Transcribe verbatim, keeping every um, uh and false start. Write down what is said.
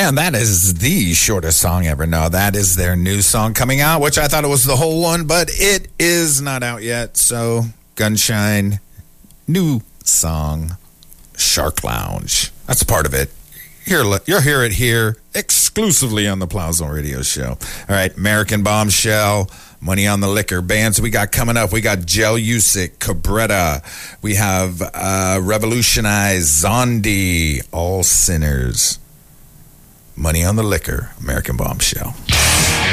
Man, that is the shortest song ever. No, that is their new song coming out, which I thought it was the whole one, but it is not out yet. So, Gunshine, new song, Shark Lounge. That's part of it. Here, you'll hear it here exclusively on the Plow Zone Radio Show. All right, American Bombshell, Money on the Liquor. Bands we got coming up. We got Jel Usick, Cabretta. We have uh, Revolutionize, Zondi, All Sinners. Money on the Liquor, American Bombshell.